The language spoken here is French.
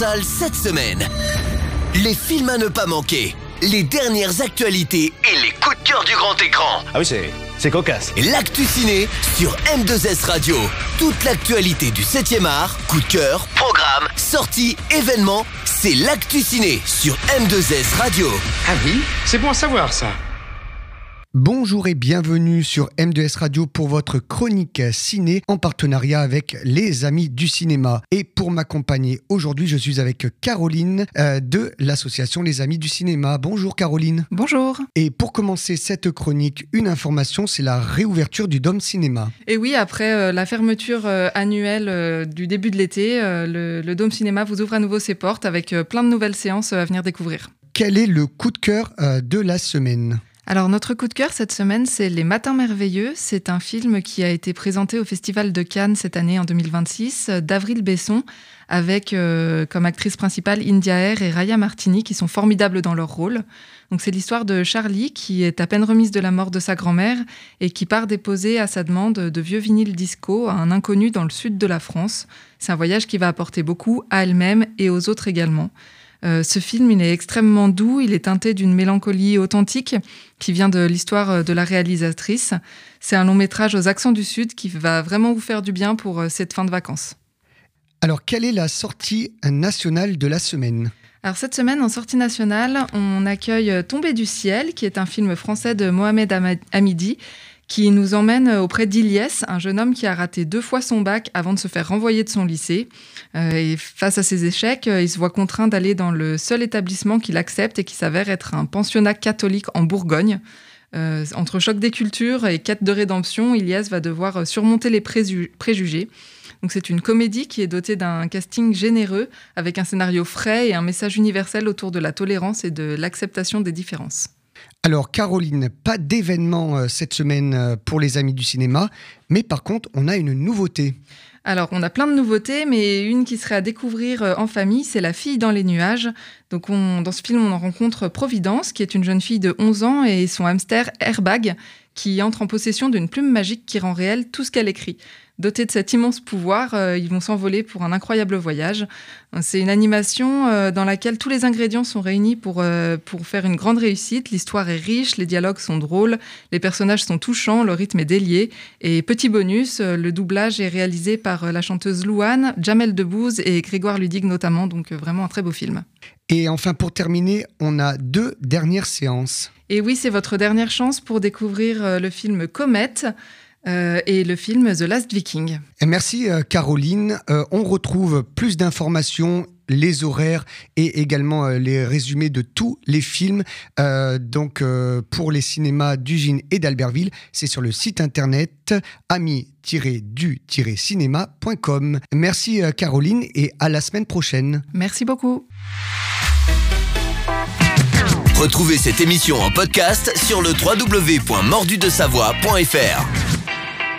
Salle cette semaine. Les films à ne pas manquer, les dernières actualités et les coups de cœur du grand écran. Ah oui, c'est cocasse. Et l'actu ciné sur M2S Radio. Toute l'actualité du 7e art, coup de cœur, programme, sorties, événements, c'est l'actu ciné sur M2S Radio. Ah oui, c'est bon à savoir ça. Bonjour et bienvenue sur M2S Radio pour votre chronique ciné en partenariat avec les Amis du Cinéma. Et pour m'accompagner aujourd'hui, je suis avec Caroline de l'association Les Amis du Cinéma. Bonjour Caroline. Bonjour. Et pour commencer cette chronique, une information, c'est la réouverture du Dôme Cinéma. Et oui, après la fermeture annuelle du début de l'été, le Dôme Cinéma vous ouvre à nouveau ses portes avec plein de nouvelles séances à venir découvrir. Quel est le coup de cœur de la semaine ? Alors notre coup de cœur cette semaine, c'est Les Matins Merveilleux. C'est un film qui a été présenté au Festival de Cannes cette année en 2026 d'Avril Besson avec comme actrice principale India Air et Raya Martini qui sont formidables dans leur rôle. Donc c'est l'histoire de Charlie qui est à peine remise de la mort de sa grand-mère et qui part déposer à sa demande de vieux vinyles disco à un inconnu dans le sud de la France. C'est un voyage qui va apporter beaucoup à elle-même et aux autres également. Ce film, il est extrêmement doux, il est teinté d'une mélancolie authentique qui vient de l'histoire de la réalisatrice. C'est un long métrage aux accents du Sud qui va vraiment vous faire du bien pour cette fin de vacances. Alors, quelle est la sortie nationale de la semaine ? Alors cette semaine, en sortie nationale, on accueille Tombé du ciel, qui est un film français de Mohamed Hamidi, qui nous emmène auprès d'Ilyes, un jeune homme qui a raté 2 fois son bac avant de se faire renvoyer de son lycée. Et face à ses échecs, il se voit contraint d'aller dans le seul établissement qu'il accepte et qui s'avère être un pensionnat catholique en Bourgogne. Entre choc des cultures et quête de rédemption, Ilyes va devoir surmonter les préjugés. Donc c'est une comédie qui est dotée d'un casting généreux, avec un scénario frais et un message universel autour de la tolérance et de l'acceptation des différences. Alors Caroline, pas d'événement cette semaine pour les Amis du Cinéma, mais par contre on a une nouveauté. Alors on a plein de nouveautés, mais une qui serait à découvrir en famille, c'est La fille dans les nuages. Donc dans ce film on en rencontre Providence, qui est une jeune fille de 11 ans et son hamster Airbag, qui entre en possession d'une plume magique qui rend réel tout ce qu'elle écrit. Dotés de cet immense pouvoir, ils vont s'envoler pour un incroyable voyage. C'est une animation dans laquelle tous les ingrédients sont réunis pour faire une grande réussite. L'histoire est riche, les dialogues sont drôles, les personnages sont touchants, le rythme est délié. Et petit bonus, le doublage est réalisé par la chanteuse Louane, Jamel Debbouze et Grégoire Ludig notamment, donc vraiment un très beau film. Et enfin, pour terminer, on a 2 dernières séances. Et oui, c'est votre dernière chance pour découvrir le film Comet, et le film The Last Viking. Et merci Caroline. On retrouve plus d'informations, les horaires et également les résumés de tous les films. Pour les cinémas d'Ugine et d'Albertville, c'est sur le site internet ami-du-cinéma.com. Merci Caroline et à la semaine prochaine. Merci beaucoup. Retrouvez cette émission en podcast sur le www.mordudesavoie.fr.